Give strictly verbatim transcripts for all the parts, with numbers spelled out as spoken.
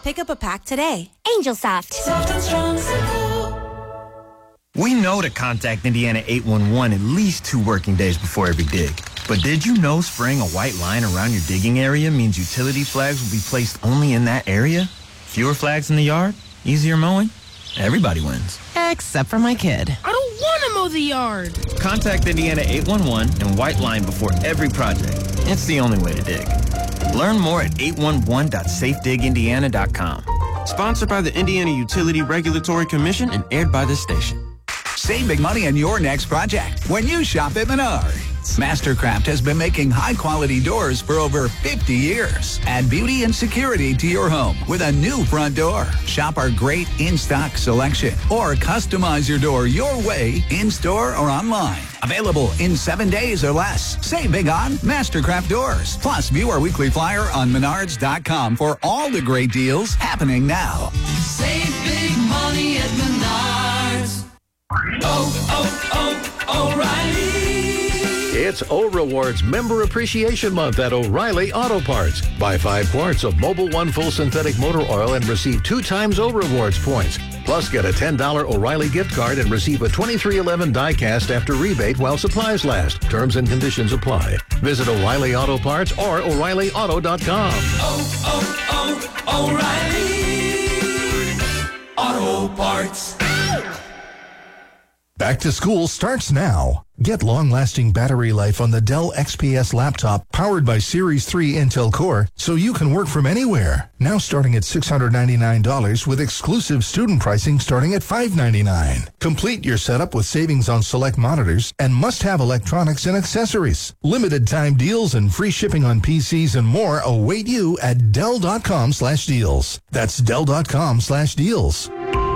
Pick up a pack today. Angel Soft. Soft and strong, simple. We know to contact Indiana eight one one at least two working days before every dig. But did you know spraying a white line around your digging area means utility flags will be placed only in that area? Fewer flags in the yard? Easier mowing? Everybody wins. Except for my kid. I don't want to mow the yard. Contact Indiana eight one one and white line before every project. It's the only way to dig. Learn more at eight one one dot safe dig indiana dot com. Sponsored by the Indiana Utility Regulatory Commission and aired by this station. Save big money on your next project when you shop at Menards. Mastercraft has been making high-quality doors for over fifty years. Add beauty and security to your home with a new front door. Shop our great in-stock selection or customize your door your way in-store or online. Available in seven days or less. Save big on Mastercraft doors. Plus, view our weekly flyer on menards dot com for all the great deals happening now. Save big money at Menards. Oh, oh, oh, O'Reilly. It's O-Rewards Member Appreciation Month at O'Reilly Auto Parts. Buy five quarts of Mobil One Full Synthetic Motor Oil and receive two times O-Rewards points. Plus, get a ten dollars O'Reilly gift card and receive a twenty-three eleven die-cast after rebate while supplies last. Terms and conditions apply. Visit O'Reilly Auto Parts or O'Reilly Auto dot com. Oh, oh, oh, O'Reilly Auto Parts. Back to school starts now. Get long-lasting battery life on the Dell X P S laptop powered by Series three Intel Core so you can work from anywhere. Now starting at six hundred ninety-nine dollars with exclusive student pricing starting at five hundred ninety-nine dollars. Complete your setup with savings on select monitors and must-have electronics and accessories. Limited time deals and free shipping on P Cs and more await you at Dell dot com slash deals. That's Dell dot com slash deals.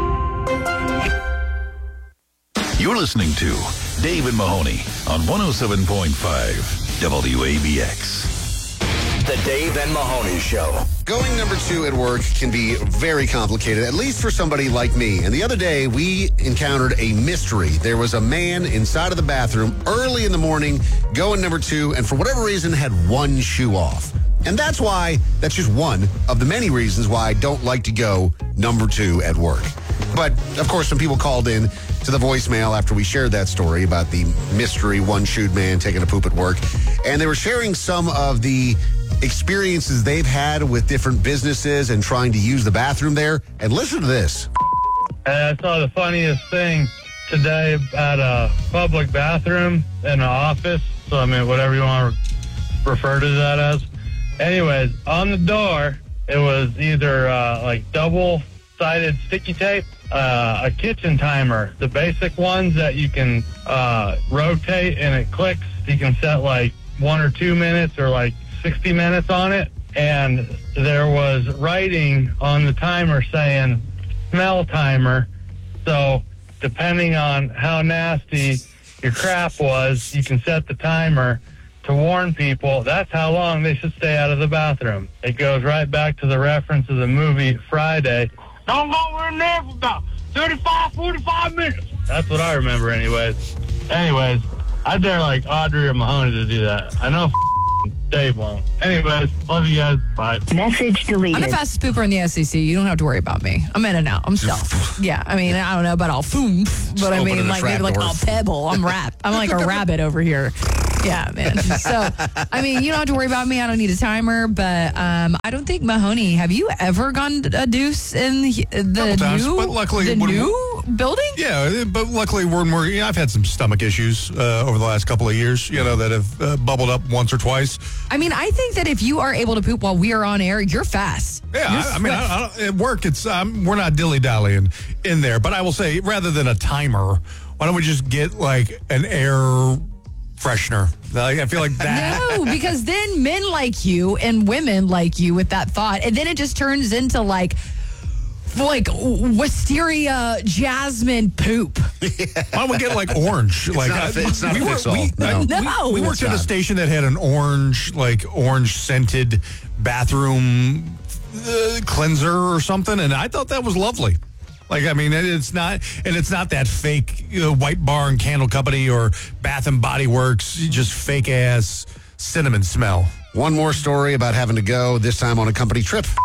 You're listening to Dave and Mahoney on one oh seven point five W A B X. The Dave and Mahoney Show. Going number two at work can be very complicated, at least for somebody like me. And the other day, we encountered a mystery. There was a man inside of the bathroom early in the morning going number two, and for whatever reason had one shoe off. And that's why, that's just one of the many reasons why I don't like to go number two at work. But, of course, some people called in to the voicemail after we shared that story about the mystery one-shoed man taking a poop at work. And they were sharing some of the experiences they've had with different businesses and trying to use the bathroom there. And listen to this. I saw the funniest thing today at a public bathroom in an office. So, I mean, whatever you want to refer to that as. Anyways, on the door, it was either uh, like double-sided sticky tape, uh, a kitchen timer, the basic ones that you can uh, rotate and it clicks. You can set like one or two minutes or like sixty minutes on it. And there was writing on the timer saying smell timer. So depending on how nasty your crap was, you can set the timer to warn people that's how long they should stay out of the bathroom. It goes right back to the reference of the movie Friday. Don't go in there for about thirty-five, forty-five minutes. That's what I remember anyways. Anyways, I dare like Audrey or Mahoney to do that. I know Dave won't. Anyways, love you guys. Bye. Message deleted. I'm the fastest pooper in the S E C. You don't have to worry about me. I'm in and out. I'm stealth. Yeah, I mean, I don't know about all foom, but I mean, like maybe like all pebble. I'm rap. I'm like a rabbit over here. Yeah, man. So, I mean, you don't have to worry about me. I don't need a timer, but um, I don't think, Mahoney, have you ever gone a deuce in the, the times, new, but luckily, the when new building? Yeah, but luckily we're more, you know, I've had some stomach issues uh, over the last couple of years, you know, that have uh, bubbled up once or twice. I mean, I think that if you are able to poop while we are on air, you're fast. Yeah, you're I, I mean, I, I, at work, it's um, we're not dilly-dallying in there, but I will say, rather than a timer, why don't we just get like an air freshener? Like, I feel like that. No, because then men like you and women like you with that thought, and then it just turns into like like wisteria jasmine poop. Yeah. Why don't we get like orange? It's like not, it's not we a were, fix-all. we, No. no. we, we worked at a station that had an orange, like orange scented bathroom uh, cleanser or something, and I thought that was lovely. Like, I mean, it's not, and it's not that fake you know, White Barn Candle Company or Bath and Body Works, just fake ass cinnamon smell. One more story about having to go, this time on a company trip.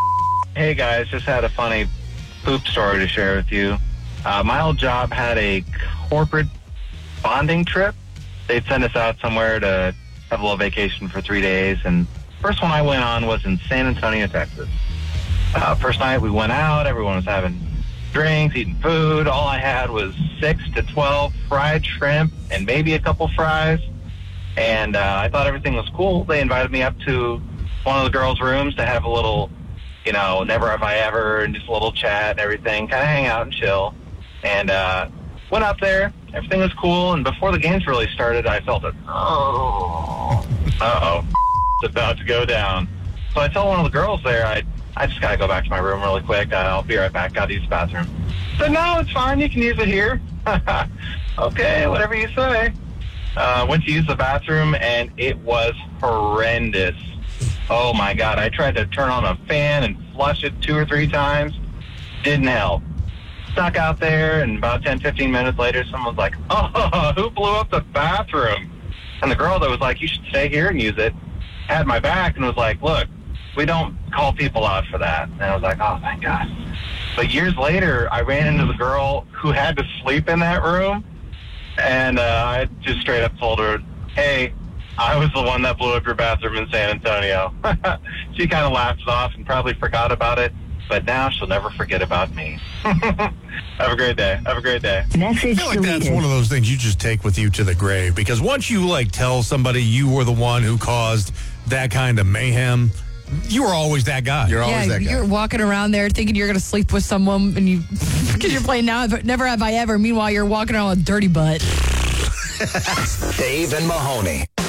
Hey guys, just had a funny poop story to share with you. Uh, my old job had a corporate bonding trip. They'd send us out somewhere to have a little vacation for three days. And first one I went on was in San Antonio, Texas. Uh, first night we went out, everyone was having drinks, eating food. All I had was six to twelve fried shrimp and maybe a couple fries. And uh, I thought everything was cool. They invited me up to one of the girls' rooms to have a little, you know, never have I ever, and just a little chat and everything, kind of hang out and chill. And uh, went up there. Everything was cool. And before the games really started, I felt it. Oh, uh-oh, it's about to go down. So I tell one of the girls there, I I just got to go back to my room really quick. Uh, I'll be right back. Got to use the bathroom. So no, it's fine. You can use it here. Okay, whatever you say. Uh, went to use the bathroom, and it was horrendous. Oh, my God. I tried to turn on a fan and flush it two or three times. Didn't help. Stuck out there, and about ten, fifteen minutes later, someone's like, oh, who blew up the bathroom? And the girl that was like, you should stay here and use it, had my back and was like, look, we don't call people out for that. And I was like, oh, thank God. But years later, I ran into the girl who had to sleep in that room, and uh, I just straight up told her, hey, I was the one that blew up your bathroom in San Antonio. She kind of laughed it off and probably forgot about it, but now she'll never forget about me. Have a great day. Have a great day. I feel like that's one of those things you just take with you to the grave, because once you like tell somebody you were the one who caused that kind of mayhem, you were always that guy. You're yeah, always that guy. You're walking around there thinking you're going to sleep with someone, and you, because you're playing now, never have I ever. Meanwhile, you're walking around with a dirty butt. Dave and Mahoney.